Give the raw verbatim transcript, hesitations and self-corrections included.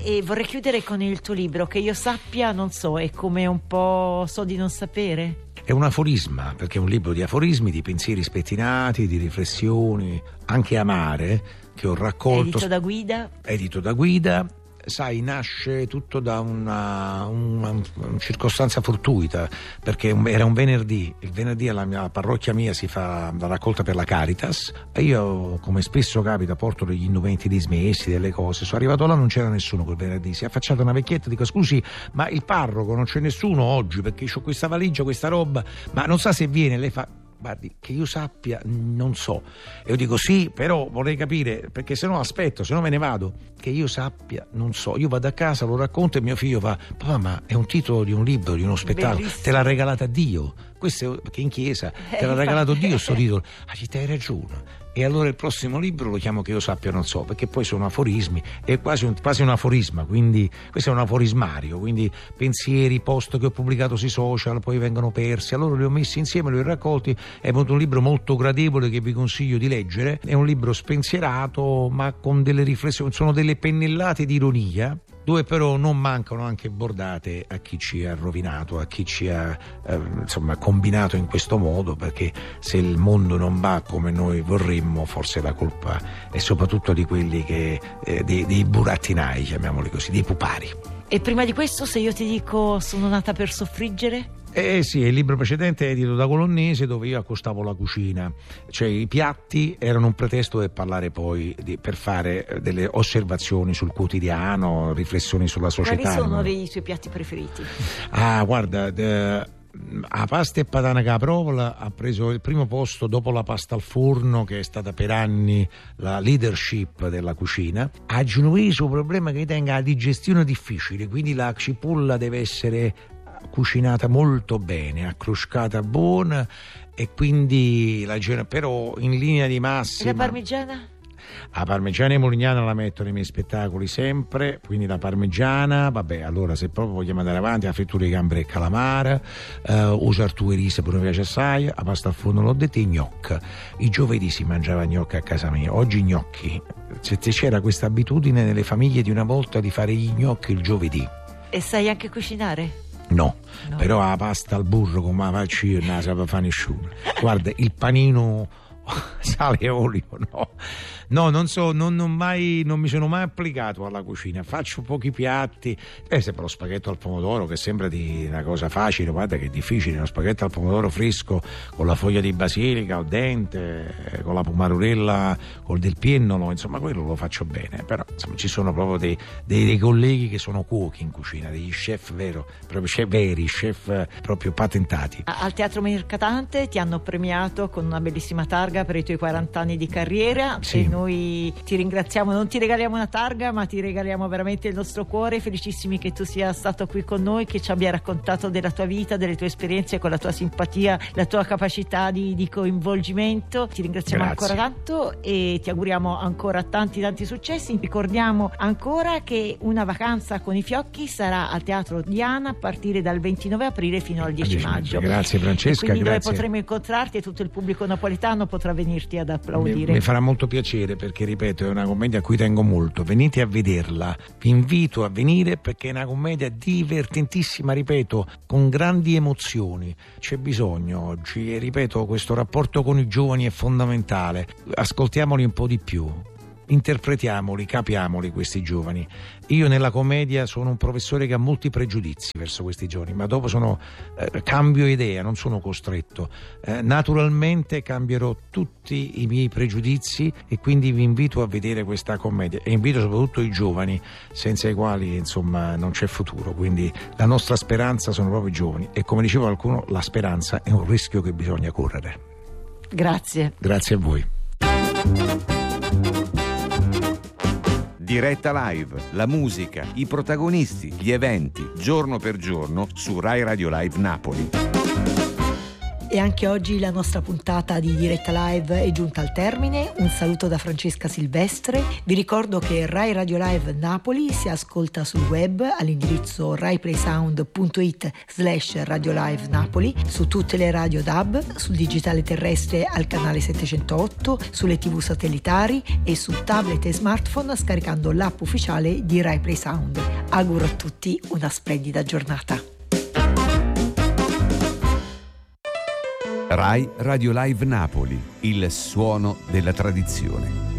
E vorrei chiudere con il tuo libro, che io sappia, non so, è come un po' So di non sapere. È un aforisma, perché è un libro di aforismi, di pensieri spettinati, di riflessioni, anche amare, che ho raccolto. Edito da Guida. Edito da Guida. Sai, nasce tutto da una, una, una circostanza fortuita, perché era un venerdì, il venerdì alla mia parrocchia mia si fa la raccolta per la Caritas e io, come spesso capita, porto degli indumenti dismessi, delle cose. Sono arrivato là, non c'era nessuno quel venerdì, si è affacciata una vecchietta, dico scusi, ma il parroco non c'è nessuno oggi perché ho questa valigia, questa roba, ma non sa se viene. Lei fa: guardi, che io sappia, non so. E io dico sì, però vorrei capire, perché se no aspetto, se no me ne vado. Che io sappia, non so. Io vado a casa, lo racconto e mio figlio fa: papà, ma è un titolo di un libro, di uno spettacolo. Bellissimo. Te l'ha regalata Dio. Questo è, perché in chiesa te l'ha regalato Dio sto titolo. Ah, ci hai ragione. E allora il prossimo libro lo chiamo Che io sappia non so, perché poi sono aforismi, è quasi un, quasi un aforisma, quindi questo è un aforismario, quindi pensieri, post che ho pubblicato sui social poi vengono persi, allora li ho messi insieme, li ho raccolti, è venuto un libro molto gradevole che vi consiglio di leggere. È un libro spensierato ma con delle riflessioni, sono delle pennellate di ironia, dove però non mancano anche bordate a chi ci ha rovinato, a chi ci ha eh, insomma combinato in questo modo, perché se il mondo non va come noi vorremmo, forse la colpa è soprattutto di quelli che eh, dei, dei burattinai, chiamiamoli così, dei pupari. E prima di questo, se io ti dico Sono nata per soffriggere? Eh sì, il libro precedente è edito da Colonnese, dove io accostavo la cucina, cioè i piatti erano un pretesto per parlare poi, di, per fare delle osservazioni sul quotidiano, riflessioni sulla società. Quali sono no? dei suoi piatti preferiti? Ah, guarda, de, a pasta e patana caprovola ha preso il primo posto dopo la pasta al forno, che è stata per anni la leadership della cucina. A genovese il problema è che tenga la digestione difficile, quindi la cipolla deve essere cucinata molto bene, accruscata buona, e quindi la però in linea di massima. E la parmigiana? La parmigiana e molignana la metto nei miei spettacoli sempre, quindi la parmigiana, vabbè, allora se proprio vogliamo andare avanti, la frittura di gamberi e calamara, uh, uso artù e riso, pure mi piace assai, la pasta al forno l'ho detto, i gnocchi. I giovedì si mangiava gnocchi a casa mia, oggi gnocchi, se c'era questa abitudine nelle famiglie di una volta di fare gli gnocchi il giovedì. E sai anche cucinare? No, no, però la pasta al burro come la faccio io non la sapevo fare nessuno. Guarda, il panino sale e olio, no, no, non so, non, non, mai, non mi sono mai applicato alla cucina, faccio pochi piatti. Eh, sempre lo spaghetto al pomodoro, che sembra di una cosa facile, guarda che è difficile, uno spaghetto al pomodoro fresco con la foglia di basilica al dente, con la pomarurella, col del piennolo, insomma quello lo faccio bene, però insomma ci sono proprio dei, dei, dei colleghi che sono cuochi in cucina, degli chef vero, proprio chef veri, chef proprio patentati. Al Teatro Mercatante ti hanno premiato con una bellissima targa per i tuoi quaranta anni di carriera, sì. E noi ti ringraziamo, non ti regaliamo una targa ma ti regaliamo veramente il nostro cuore, felicissimi che tu sia stato qui con noi, che ci abbia raccontato della tua vita, delle tue esperienze, con la tua simpatia, la tua capacità di, di coinvolgimento. Ti ringraziamo Grazie. ancora tanto e ti auguriamo ancora tanti tanti successi. Ricordiamo ancora che Una vacanza con i fiocchi sarà al Teatro Diana a partire dal ventinove aprile fino al dieci maggio. Grazie Francesca, e quindi grazie. dove potremo incontrarti e tutto il pubblico napoletano potrà venirti ad applaudire. Mi, mi farà molto piacere, perché ripeto è una commedia a cui tengo molto, venite a vederla, vi invito a venire perché è una commedia divertentissima, ripeto, con grandi emozioni. C'è bisogno oggi, e ripeto, questo rapporto con i giovani è fondamentale, ascoltiamoli un po' di più, interpretiamoli, capiamoli questi giovani. Io nella commedia sono un professore che ha molti pregiudizi verso questi giovani, ma dopo sono eh, cambio idea, non sono costretto, eh, naturalmente cambierò tutti i miei pregiudizi, e quindi vi invito a vedere questa commedia e invito soprattutto i giovani, senza i quali insomma non c'è futuro, quindi la nostra speranza sono proprio i giovani, e come diceva qualcuno, la speranza è un rischio che bisogna correre. Grazie. Grazie a voi. Diretta Live, la musica, i protagonisti, gli eventi, giorno per giorno su Rai Radio Live Napoli. E anche oggi la nostra puntata di Diretta Live è giunta al termine. Un saluto da Francesca Silvestre. Vi ricordo che Rai Radio Live Napoli si ascolta sul web all'indirizzo raiplaysound.it slash Radio Live Napoli, su tutte le radio D A B, sul digitale terrestre al canale settecentotto, sulle tivù satellitari e su tablet e smartphone scaricando l'app ufficiale di Rai Play Sound. Auguro a tutti una splendida giornata. Rai Radio Live Napoli, il suono della tradizione.